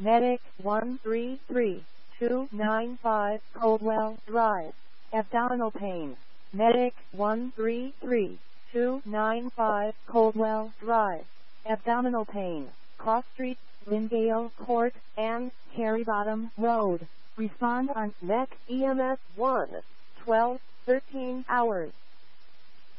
Medic 133295 Coldwell Drive. Abdominal pain. Medic 133295 Coldwell Drive. Abdominal pain. Cross Street, Lindale Court, and Cary Bottom Road. Respond on MEC EMS 1, 12, 13 hours.